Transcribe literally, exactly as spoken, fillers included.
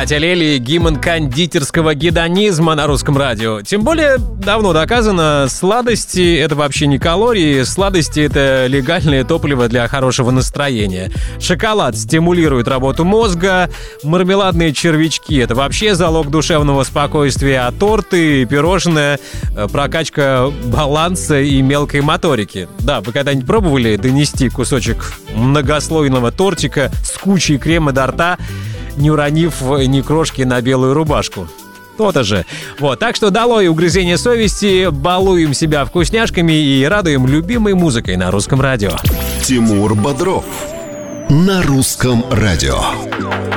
Катя Лель, гимн кондитерского гедонизма на русском радио. Тем более, давно доказано, сладости — это вообще не калории, сладости — это легальное топливо для хорошего настроения. Шоколад стимулирует работу мозга, мармеладные червячки — это вообще залог душевного спокойствия, а торты и пирожные — прокачка баланса и мелкой моторики. Да, вы когда-нибудь пробовали донести кусочек многослойного тортика с кучей крема до рта, не уронив ни крошки на белую рубашку? То-то же. Вот, так что долой угрызение совести, балуем себя вкусняшками и радуем любимой музыкой на русском радио. Тимур Бодров на русском радио.